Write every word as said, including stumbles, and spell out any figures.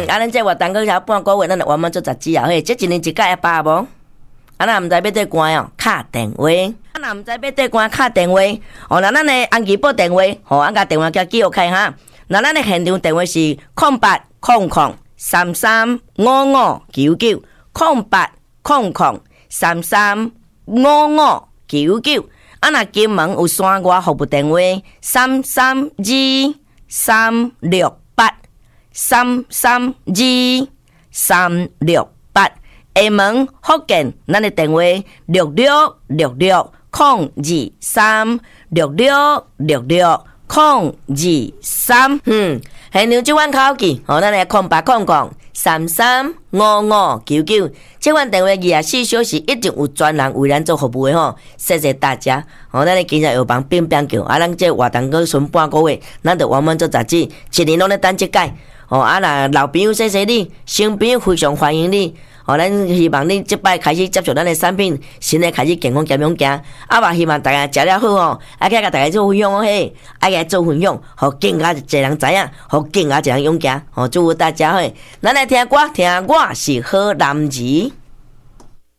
啊，咱这活动搁才半个月，咱就完满做十支啊！嘿，这一年一届会罢无？啊，若毋知要对关哦，敲电话。啊，若毋知要对关敲电话，哦，那咱的安吉报电话，吼、哦，啊，甲电话叫记录开哈。那咱的现场电话是空八空空三三五五九九，空八空空三三五五九九。啊，若金门有山外服务电话三三二三六八三三二三六八。厦门福建，咱的电话六六六六空二三六六六六空二三。嗯，现场这款口记，哦，咱来空八空空三三五五九九。这款电话二十四小时一定有专人为咱做服务的吼，谢谢大家。哦，咱的今日药房变变叫，啊，咱这活动搁剩半个月，咱就完满做十支，一年拢咧等这届。哦，啊，若老朋友谢谢你，新朋友非常欢迎你。哦，咱希望你即摆开始接触咱的产品，新的开始健康健康行。啊嘛，希望大家食了好哦，啊，去甲大家做分享哦嘿，啊，来做分享，互更加侪人知影，互更加侪人勇行。哦，祝福大家嘿，咱来听歌，听我是好男儿。